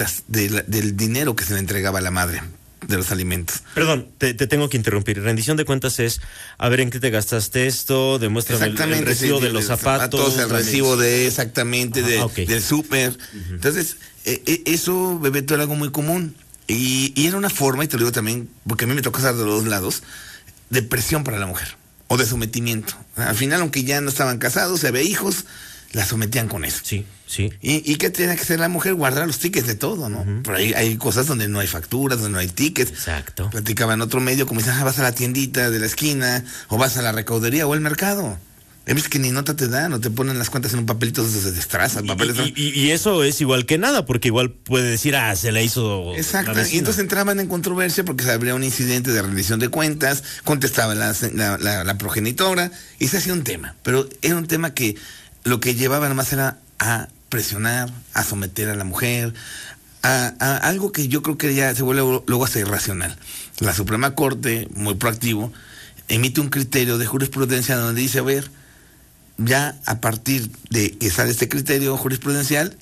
cuentas del dinero que se le entregaba a la madre de los alimentos. Perdón, te tengo que interrumpir. Rendición de cuentas es, a ver en qué te gastaste esto, demuéstrame el recibo de los zapatos. El recibo exactamente del súper. Uh-huh. Entonces, eso, Bebeto, era algo muy común. Y era una forma, y te lo digo también, porque a mí me tocó estar de los dos lados, de presión para la mujer, o de sometimiento. Al final, aunque ya no estaban casados, se había hijos, la sometían con eso. Sí. ¿Y qué tiene que hacer la mujer? Guardar los tickets de todo, ¿no? Uh-huh. Por ahí hay cosas donde no hay facturas, donde no hay tickets. Exacto. Platicaba en otro medio, como dicen, vas a la tiendita de la esquina, o vas a la recaudería o al mercado. Es que ni nota te dan, o te ponen las cuentas en un papelito, se destraza. Y eso es igual que nada, porque igual puede decir, se la hizo. Exacto, y entonces entraban en controversia porque se abría un incidente de rendición de cuentas, contestaba la progenitora, y se hacía un tema. Pero era un tema que lo que llevaba nada más era a presionar, a someter a la mujer, a algo que yo creo que ya se vuelve luego hasta irracional. La Suprema Corte, muy proactivo, emite un criterio de jurisprudencia donde dice, a ver, ya a partir de que sale este criterio jurisprudencial,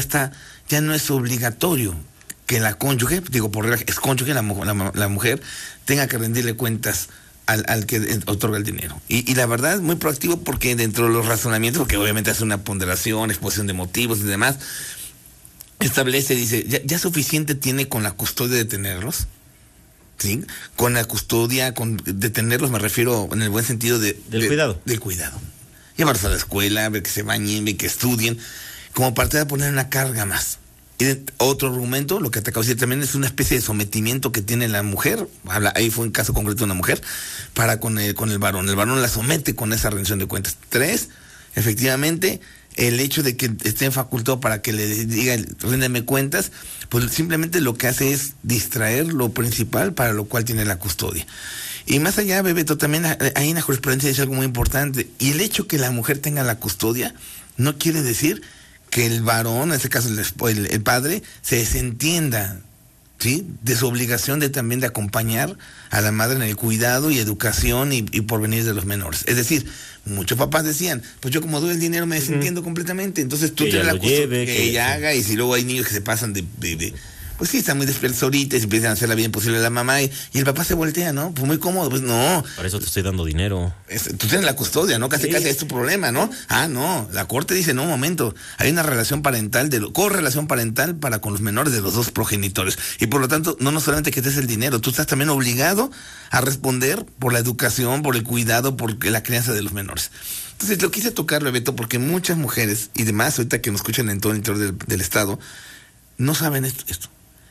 ya no es obligatorio que la cónyuge, por regla es cónyuge, la mujer, tenga que rendirle cuentas al que otorga el dinero. Y la verdad es muy proactivo porque dentro de los razonamientos, porque obviamente hace una ponderación, exposición de motivos y demás, establece, dice, ya suficiente tiene con la custodia de tenerlos, ¿sí? Con la custodia, de tenerlos me refiero en el buen sentido del cuidado. Del cuidado. Llevarlos a la escuela, ver que se bañen, ver que estudien, como parte de poner una carga más. Y otro argumento, lo que te acabo de decir también, es una especie de sometimiento que tiene la mujer, ahí fue un caso concreto de una mujer, para con el varón. El varón la somete con esa rendición de cuentas. 3, efectivamente, el hecho de que esté facultado para que le diga, ríndeme cuentas, pues simplemente lo que hace es distraer lo principal para lo cual tiene la custodia. Y más allá, Bebeto, también ahí en la jurisprudencia dice algo muy importante, y el hecho que la mujer tenga la custodia no quiere decir que el varón, en este caso el padre, se desentienda, ¿sí?, de su obligación también de acompañar a la madre en el cuidado y educación y porvenir de los menores. Es decir, muchos papás decían, pues yo como doy el dinero me desentiendo completamente, entonces tú tienes la custodia, que ella haga, y si luego hay niños que se pasan pues sí, están muy despiertos ahorita y se empiezan a hacer la vida imposible a la mamá y el papá se voltea, ¿no? Pues muy cómodo, pues no. Para eso te estoy dando dinero. Tú tienes la custodia, ¿no? Casi es tu problema, ¿no? No, la corte dice, no, un momento, hay una relación parental, correlación parental para con los menores de los dos progenitores. Y por lo tanto, no solamente que te des el dinero, tú estás también obligado a responder por la educación, por el cuidado, por la crianza de los menores. Entonces, lo quise tocar, Bebeto, porque muchas mujeres y demás, ahorita que nos escuchan en todo el interior del estado, no saben esto.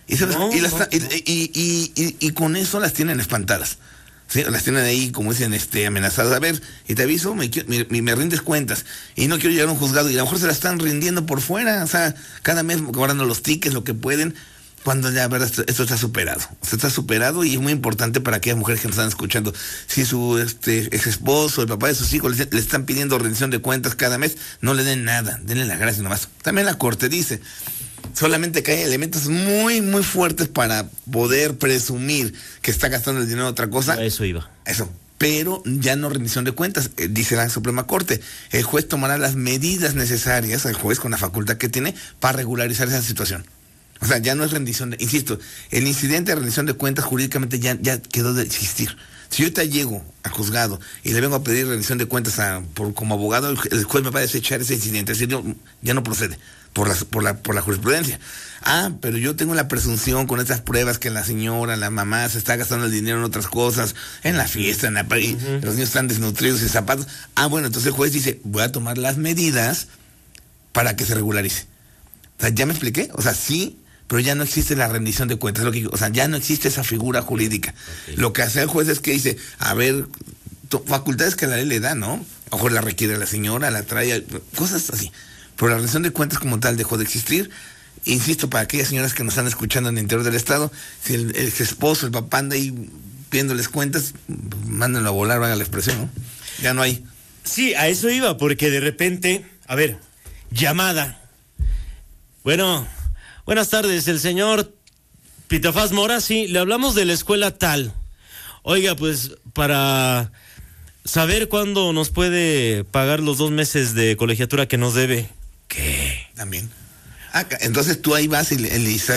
Y con eso las tienen espantadas, ¿sí? Las tienen ahí, como dicen, amenazadas. A ver, y te aviso, me rindes cuentas, y no quiero llegar a un juzgado, y a lo mejor se la están rindiendo por fuera, o sea, cada mes cobrando los tickets, lo que pueden, cuando ya, verdad, esto está superado. Está superado, y es muy importante para aquellas mujeres que nos están escuchando. Si su ex esposo, el papá de sus hijos le están pidiendo rendición de cuentas cada mes, no le den nada, denle la gracia nomás. También la corte dice, solamente que hay elementos muy, muy fuertes para poder presumir que está gastando el dinero en otra cosa. A eso iba. Eso. Pero ya no rendición de cuentas, dice la Suprema Corte. El juez tomará las medidas necesarias, el juez con la facultad que tiene, para regularizar esa situación. O sea, ya no es rendición insisto, el incidente de rendición de cuentas jurídicamente ya quedó de existir. Si yo te llego al juzgado y le vengo a pedir rendición de cuentas como abogado, el juez me va a desechar ese incidente, es decir, ya no procede. Por la jurisprudencia. Pero yo tengo la presunción con estas pruebas que la señora, la mamá, se está gastando el dinero en otras cosas, en la fiesta, los niños están desnutridos y zapatos. Bueno, entonces el juez dice, voy a tomar las medidas para que se regularice. O sea, ¿ya me expliqué? O sea, sí, pero ya no existe la rendición de cuentas. O sea, ya no existe esa figura jurídica. Okay. Lo que hace el juez es que dice, a ver, facultades que la ley le da, ¿no? A lo mejor la requiere la señora, la trae, cosas así. Pero la rendición de cuentas como tal dejó de existir. Insisto, para aquellas señoras que nos están escuchando en el interior del estado, si el esposo, el papá anda ahí pidiéndoles cuentas, mándenlo a volar, haga la expresión, ¿no? Ya no hay. Sí, a eso iba, porque de repente, a ver, llamada. Bueno, buenas tardes, el señor Pitafás Mora, sí, le hablamos de la escuela tal. Oiga, pues, para saber cuándo nos puede pagar los 2 meses de colegiatura que nos debe. ¿Qué? También. Entonces tú ahí vas y le dices,